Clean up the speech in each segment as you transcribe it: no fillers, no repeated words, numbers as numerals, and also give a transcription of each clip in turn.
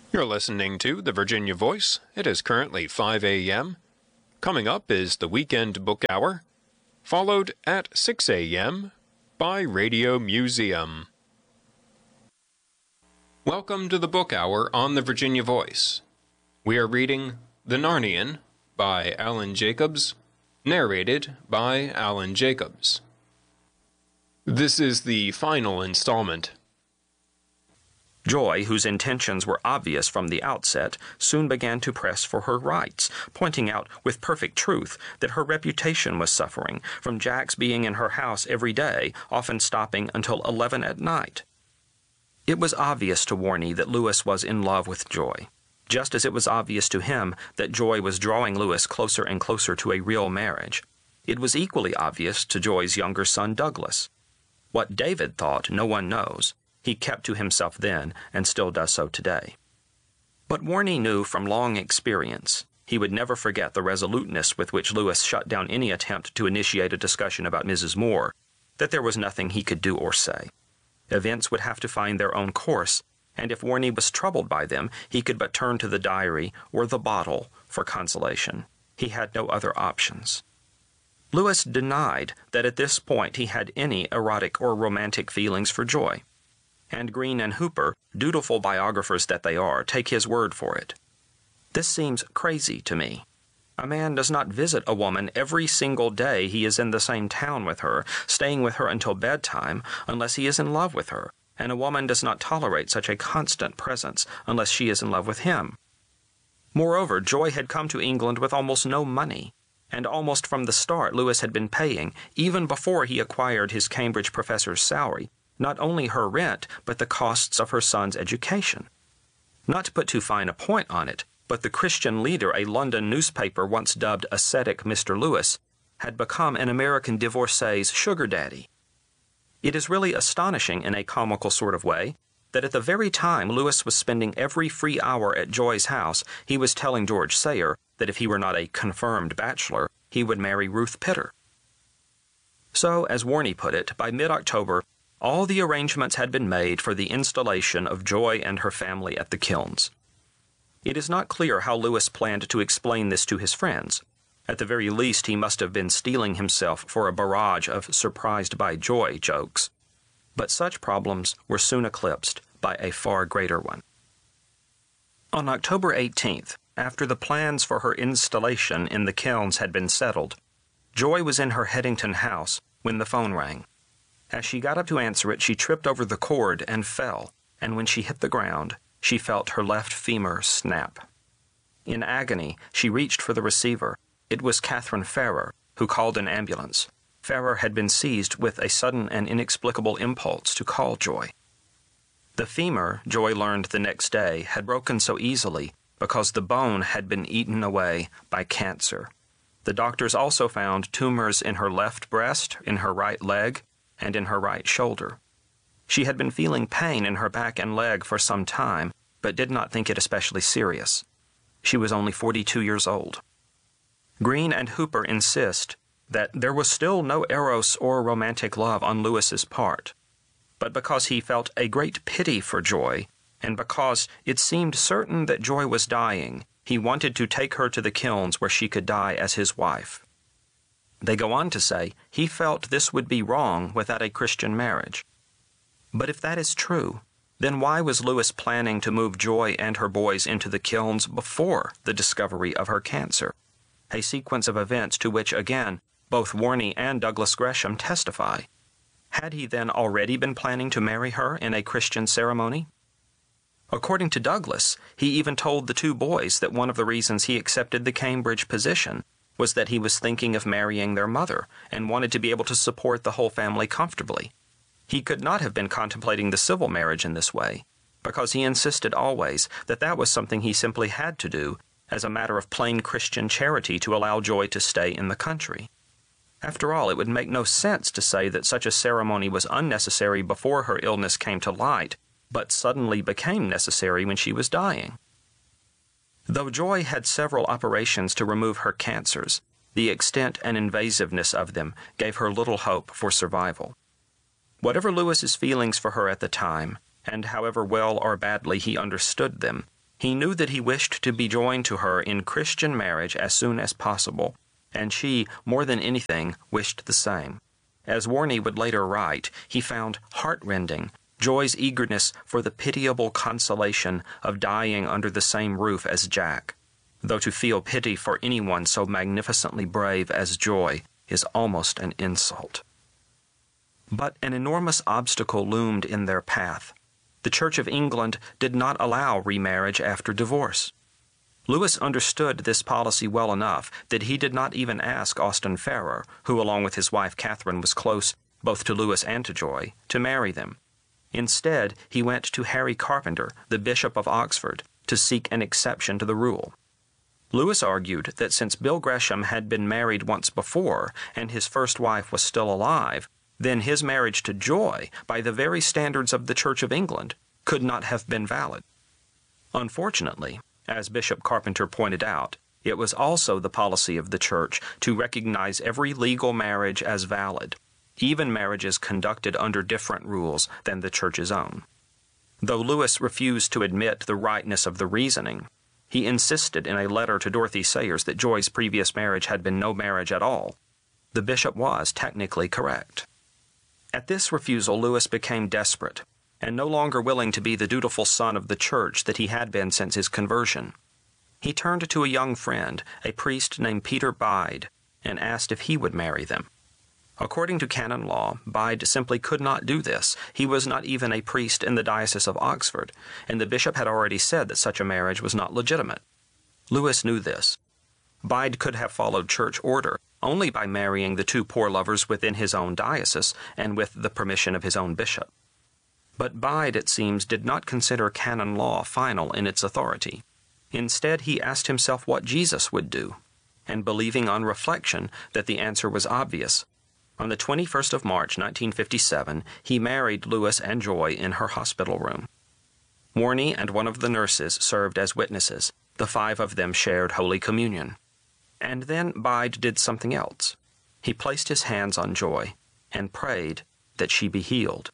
You're listening to the Virginia Voice. It is currently 5 a.m. Coming up is the Weekend Book Hour, followed at 6 a.m. by Radio Museum. Welcome to the Book Hour on the Virginia Voice. We are reading The Narnian by Alan Jacobs, narrated by Alan Jacobs. This is the final installment. Joy, whose intentions were obvious from the outset, soon began to press for her rights, pointing out with perfect truth that her reputation was suffering from Jack's being in her house every day, often stopping until 11 at night. It was obvious to Warnie that Louis was in love with Joy, just as it was obvious to him that Joy was drawing Louis closer and closer to a real marriage. It was equally obvious to Joy's younger son Douglas. What David thought, no one knows. He kept to himself then, and still does so today. But Warnie knew from long experience he would never forget the resoluteness with which Louis shut down any attempt to initiate a discussion about Mrs. Moore, that there was nothing he could do or say. Events would have to find their own course, and if Warnie was troubled by them, he could but turn to the diary or the bottle for consolation. He had no other options. Louis denied that at this point he had any erotic or romantic feelings for Joy. And Green and Hooper, dutiful biographers that they are, take his word for it. This seems crazy to me. A man does not visit a woman every single day he is in the same town with her, staying with her until bedtime, unless he is in love with her, and a woman does not tolerate such a constant presence unless she is in love with him. Moreover, Joy had come to England with almost no money, and almost from the start Louis had been paying, even before he acquired his Cambridge professor's salary, not only her rent, but the costs of her son's education. Not to put too fine a point on it, but the Christian Leader, a London newspaper once dubbed ascetic Mr. Lewis, had become an American divorcee's sugar daddy. It is really astonishing in a comical sort of way that at the very time Lewis was spending every free hour at Joy's house, he was telling George Sayer that if he were not a confirmed bachelor, he would marry Ruth Pitter. So, as Warnie put it, by mid-October, all the arrangements had been made for the installation of Joy and her family at the Kilns. It is not clear how Louis planned to explain this to his friends. At the very least, he must have been steeling himself for a barrage of surprised by Joy jokes. But such problems were soon eclipsed by a far greater one. On October 18th, after the plans for her installation in the Kilns had been settled, Joy was in her Headington house when the phone rang. As she got up to answer it, she tripped over the cord and fell, and when she hit the ground, she felt her left femur snap. In agony, she reached for the receiver. It was Catherine Farrer, who called an ambulance. Farrer had been seized with a sudden and inexplicable impulse to call Joy. The femur, Joy learned the next day, had broken so easily because the bone had been eaten away by cancer. The doctors also found tumors in her left breast, in her right leg, and in her right shoulder. She had been feeling pain in her back and leg for some time, but did not think it especially serious. She was only 42 years old. Green and Hooper insist that there was still no eros or romantic love on Louis's part, but because he felt a great pity for Joy, and because it seemed certain that Joy was dying, he wanted to take her to the Kilns where she could die as his wife. They go on to say he felt this would be wrong without a Christian marriage. But if that is true, then why was Louis planning to move Joy and her boys into the Kilns before the discovery of her cancer? A sequence of events to which, again, both Warnie and Douglas Gresham testify. Had he then already been planning to marry her in a Christian ceremony? According to Douglas, he even told the two boys that one of the reasons he accepted the Cambridge position was that he was thinking of marrying their mother and wanted to be able to support the whole family comfortably. He could not have been contemplating the civil marriage in this way, because he insisted always that that was something he simply had to do as a matter of plain Christian charity to allow Joy to stay in the country. After all, it would make no sense to say that such a ceremony was unnecessary before her illness came to light, but suddenly became necessary when she was dying. Though Joy had several operations to remove her cancers, the extent and invasiveness of them gave her little hope for survival. Whatever Louis's feelings for her at the time, and however well or badly he understood them, He knew that he wished to be joined to her in Christian marriage as soon as possible, and she, more than anything, wished the same. As Warney would later write, he found heartrending Joy's eagerness for the pitiable consolation of dying under the same roof as Jack, though to feel pity for anyone so magnificently brave as Joy is almost an insult. But an enormous obstacle loomed in their path. The Church of England did not allow remarriage after divorce. Lewis understood this policy well enough that he did not even ask Austin Farrer, who along with his wife Catherine was close both to Lewis and to Joy, to marry them. Instead, he went to Harry Carpenter, the Bishop of Oxford, to seek an exception to the rule. Lewis argued that since Bill Gresham had been married once before and his first wife was still alive, then his marriage to Joy, by the very standards of the Church of England, could not have been valid. Unfortunately, as Bishop Carpenter pointed out, it was also the policy of the Church to recognize every legal marriage as valid, even marriages conducted under different rules than the Church's own. Though Lewis refused to admit the rightness of the reasoning, he insisted in a letter to Dorothy Sayers that Joy's previous marriage had been no marriage at all. The bishop was technically correct. At this refusal, Lewis became desperate, and no longer willing to be the dutiful son of the Church that he had been since his conversion. He turned to a young friend, a priest named Peter Bide, and asked if he would marry them. According to canon law, Bide simply could not do this. He was not even a priest in the Diocese of Oxford, and the bishop had already said that such a marriage was not legitimate. Lewis knew this. Bide could have followed church order only by marrying the two poor lovers within his own diocese and with the permission of his own bishop. But Bide, it seems, did not consider canon law final in its authority. Instead, he asked himself what Jesus would do, and believing on reflection that the answer was obvious, on the 21st of March, 1957, he married Lewis and Joy in her hospital room. Warney and one of the nurses served as witnesses. The five of them shared Holy Communion. And then Bide did something else. He placed his hands on Joy and prayed that she be healed.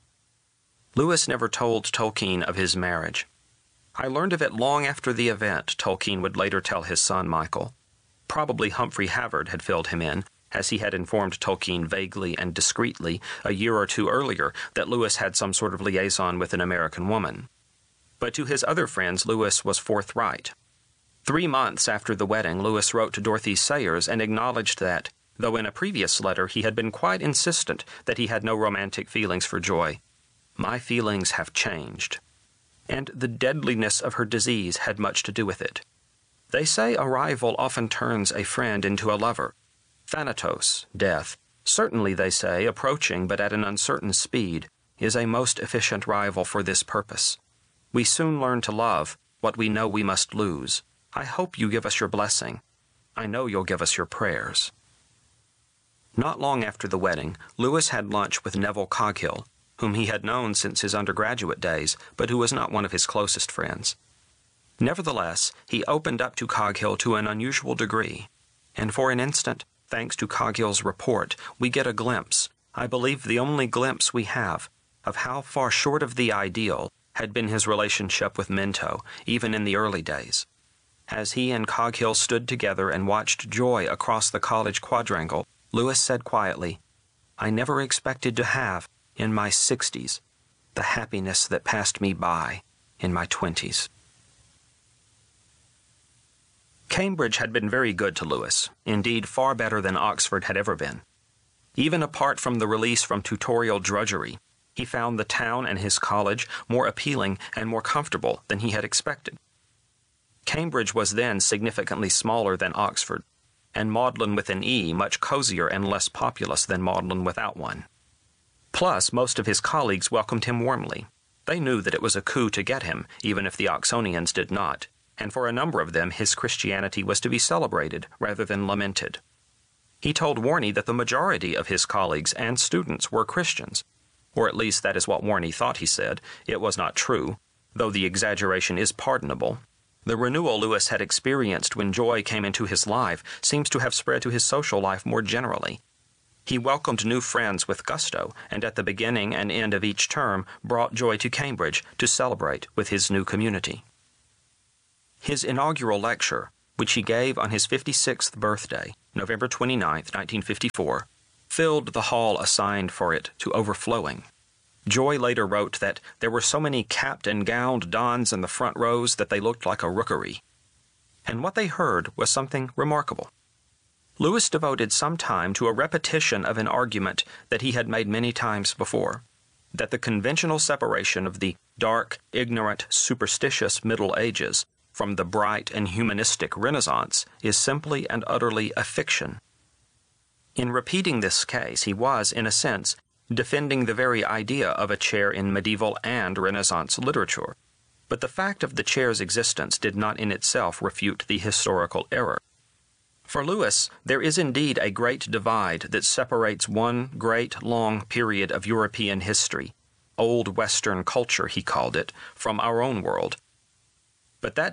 Lewis never told Tolkien of his marriage. I learned of it long after the event, Tolkien would later tell his son Michael. Probably Humphrey Havard had filled him in, as he had informed Tolkien vaguely and discreetly a year or two earlier that Lewis had some sort of liaison with an American woman. But to his other friends, Lewis was forthright. 3 months after the wedding, Lewis wrote to Dorothy Sayers and acknowledged that, though in a previous letter he had been quite insistent that he had no romantic feelings for Joy, "My feelings have changed." And the deadliness of her disease had much to do with it. They say a rival often turns a friend into a lover. Thanatos, death, certainly they say, approaching but at an uncertain speed, is a most efficient rival for this purpose. We soon learn to love what we know we must lose. I hope you give us your blessing. I know you'll give us your prayers. Not long after the wedding, Lewis had lunch with Neville Coghill, whom he had known since his undergraduate days, but who was not one of his closest friends. Nevertheless, he opened up to Coghill to an unusual degree, and for an instant, thanks to Coghill's report, we get a glimpse, I believe the only glimpse we have, of how far short of the ideal had been his relationship with Minto, even in the early days. As he and Coghill stood together and watched Joy across the college quadrangle, Lewis said quietly, "I never expected to have, in my 60s, the happiness that passed me by in my 20s. Cambridge had been very good to Lewis, indeed far better than Oxford had ever been. Even apart from the release from tutorial drudgery, he found the town and his college more appealing and more comfortable than he had expected. Cambridge was then significantly smaller than Oxford, and Magdalen with an E much cozier and less populous than Magdalen without one. Plus, most of his colleagues welcomed him warmly. They knew that it was a coup to get him, even if the Oxonians did not, and for a number of them his Christianity was to be celebrated rather than lamented. He told Warney that the majority of his colleagues and students were Christians, or at least that is what Warney thought he said. It was not true, though the exaggeration is pardonable. The renewal Lewis had experienced when Joy came into his life seems to have spread to his social life more generally. He welcomed new friends with gusto, and at the beginning and end of each term brought Joy to Cambridge to celebrate with his new community. His inaugural lecture, which he gave on his 56th birthday, November 29, 1954, filled the hall assigned for it to overflowing. Joy later wrote that there were so many capped and gowned dons in the front rows that they looked like a rookery. And what they heard was something remarkable. Lewis devoted some time to a repetition of an argument that he had made many times before, that the conventional separation of the dark, ignorant, superstitious Middle Ages from the bright and humanistic Renaissance is simply and utterly a fiction. In repeating this case, he was, in a sense, defending the very idea of a chair in medieval and Renaissance literature. But the fact of the chair's existence did not in itself refute the historical error. For Lewis, there is indeed a great divide that separates one great long period of European history, Old Western culture he called it, from our own world. But that